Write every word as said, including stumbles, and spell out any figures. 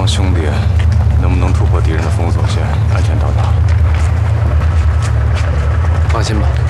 帮兄弟能不能突破敌人的封锁线，安全到达？ 放心吧。